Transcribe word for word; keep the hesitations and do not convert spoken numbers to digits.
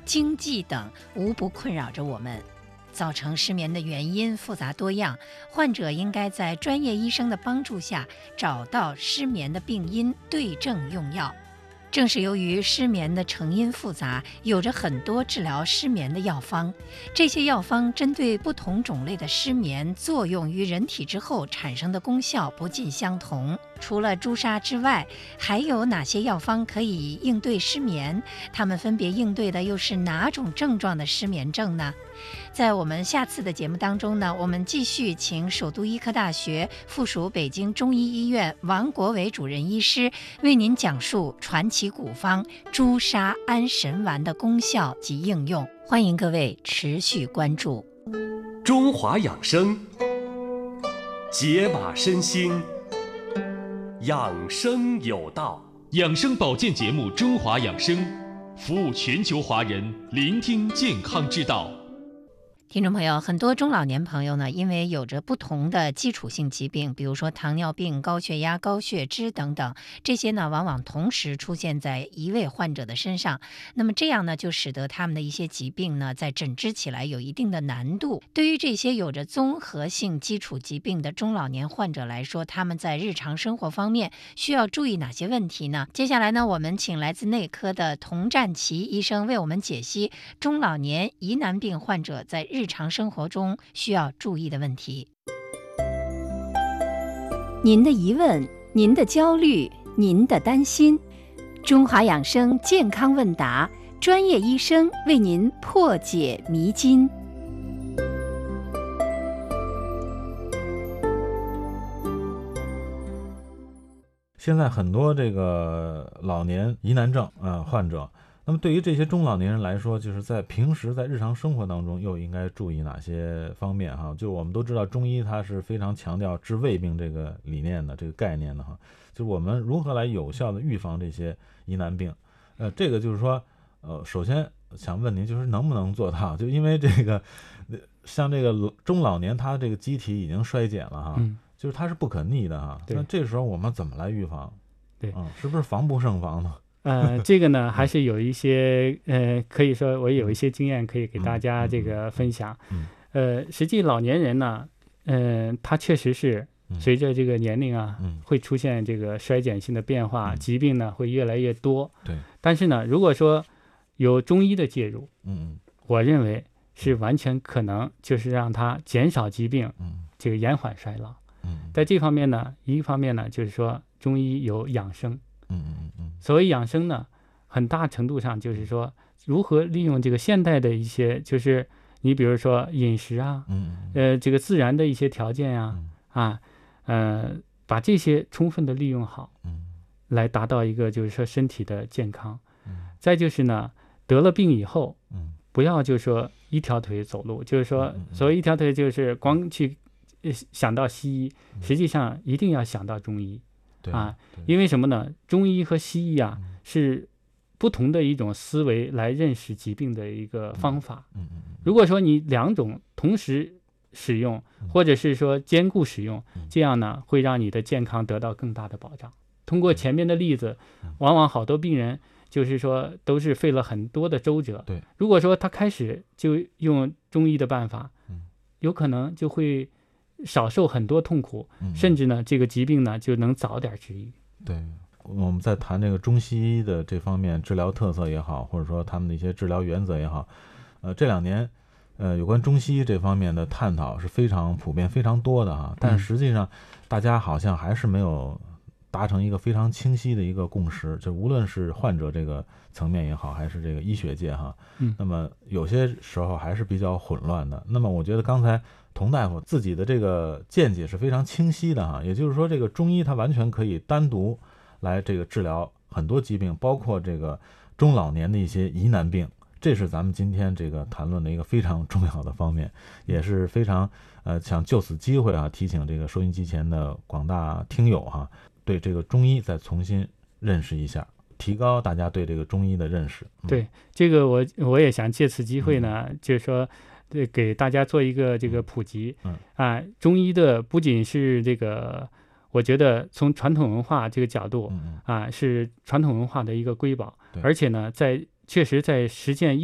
经济等无不困扰着我们。造成失眠的原因复杂多样，患者应该在专业医生的帮助下找到失眠的病因，对症用药。正是由于失眠的成因复杂，有着很多治疗失眠的药方。这些药方针对不同种类的失眠，作用于人体之后产生的功效不尽相同。除了朱砂之外，还有哪些药方可以应对失眠？它们分别应对的又是哪种症状的失眠症呢？在我们下次的节目当中呢，我们继续请首都医科大学附属北京中医医院王国伟主任医师为您讲述传奇古方朱砂安神丸的功效及应用。欢迎各位持续关注。 中华养生，解码身心，养生有道。 养生保健节目《中华养生》，服务全球华人，聆听健康之道。 听众朋友，很多中老年朋友呢，因为有着不同的基础性疾病，比如说糖尿病、高血压、高血脂等等，这些呢往往同时出现在一位患者的身上。那么这样呢，就使得他们的一些疾病呢，在诊治起来有一定的难度。对于这些有着综合性基础疾病的中老年患者来说，他们在日常生活方面需要注意哪些问题呢？接下来呢，我们请来自内科的童占奇医生为我们解析中老年疑难病患者在日常生活中需要注意的问题。 您的疑问，您的焦虑，您的担心，中华养生健康问答，专业医生为您破解迷津。 现在很多这个老年疑难症啊、呃、患者，那么对于这些中老年人来说，就是在平时在日常生活当中又应该注意哪些方面哈？就我们都知道中医它是非常强调治未病这个理念的这个概念的哈，就是我们如何来有效的预防这些疑难病。呃，这个就是说，呃，首先想问您，就是能不能做到？就因为这个，像这个中老年他这个机体已经衰减了哈。嗯，就是它是不可逆的哈，那这时候我们怎么来预防？ 对， 嗯，是不是防不胜防呢？ 呃，这个呢，还是有一些呃，可以说我有一些经验可以给大家这个分享。 嗯， 呃，实际老年人呢，嗯、呃，他确实是随着这个年龄啊， 嗯， 会出现这个衰减性的变化， 嗯、 疾病呢会越来越多。 对， 但是呢，如果说有中医的介入， 嗯嗯， 我认为是完全可能就是让他减少疾病， 嗯， 这个延缓衰老。 嗯， 在这方面呢，一方面呢，就是说中医有养生， 嗯嗯嗯， 所谓养生呢，很大程度上就是说如何利用这个现代的一些，就是你比如说饮食啊， 嗯呃，这个自然的一些条件啊， 嗯啊，呃，把这些充分的利用好， 嗯， 来达到一个就是说身体的健康。 嗯， 再就是呢，得了病以后， 嗯， 不要就说一条腿走路，就是说所谓一条腿就是光去想到西医，实际上一定要想到中医。 对啊，因为什么呢？中医和西医啊、嗯、是不同的一种思维来认识疾病的一个方法。 嗯嗯， 如果说你两种同时使用，或者是说兼顾使用， 嗯、 这样呢会让你的健康得到更大的保障。通过前面的例子，往往好多病人就是说都是费了很多的周折。 对， 如果说他开始就用中医的办法， 嗯、 有可能就会少受很多痛苦， 嗯、 甚至呢这个疾病呢就能早点治愈。 对，我们在谈这个中西医的这方面治疗特色也好，或者说他们的一些治疗原则也好，呃，这两年呃有关中西医这方面的探讨是非常普遍非常多的哈，但实际上大家好像还是没有达成一个非常清晰的一个共识，就无论是患者这个层面也好，还是这个医学界哈， 嗯， 那么有些时候还是比较混乱的。那么我觉得刚才童大夫自己的这个见解是非常清晰的哈，也就是说这个中医它完全可以单独来这个治疗很多疾病，包括这个中老年的一些疑难病，这是咱们今天这个谈论的一个非常重要的方面，也是非常呃想就此机会啊提醒这个收音机前的广大听友哈，对这个中医再重新认识一下，提高大家对这个中医的认识。 嗯、对这个我我也想借此机会呢，嗯、就是说对给大家做一个这个普及。 嗯啊，中医的不仅是这个，我觉得从传统文化这个角度， 嗯啊是传统文化的一个瑰宝，而且呢，在确实在实践医